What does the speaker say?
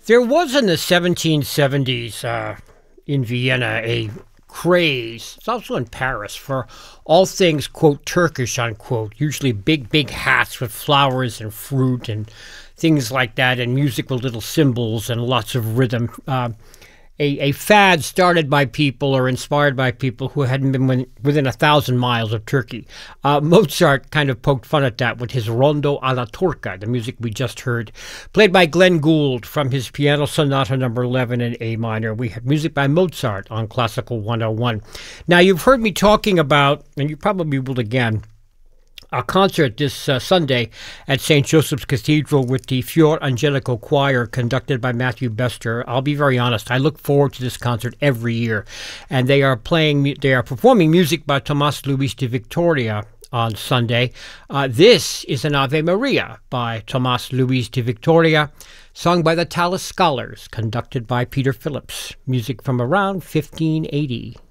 There was in the 1770s in Vienna a craze, it's also in Paris, for all things, quote, Turkish, unquote, usually big hats with flowers and fruit and things like that, and music with little cymbals and lots of rhythm. A fad started by people or inspired by people who hadn't been within 1,000 miles of Turkey. Mozart kind of poked fun at that with his Rondo alla Turca, the music we just heard, played by Glenn Gould from his Piano Sonata No. 11 in A minor. We had music by Mozart on Classical 101. Now, you've heard me talking about, and you probably will again, a concert this Sunday at St. Joseph's Cathedral with the Fior Angelico Choir conducted by Matthew Bester. I'll be very honest, I look forward to this concert every year. And they are performing music by Tomás Luis de Victoria on Sunday. This is an Ave Maria by Tomás Luis de Victoria, sung by the Tallis Scholars, conducted by Peter Phillips. Music from around 1580.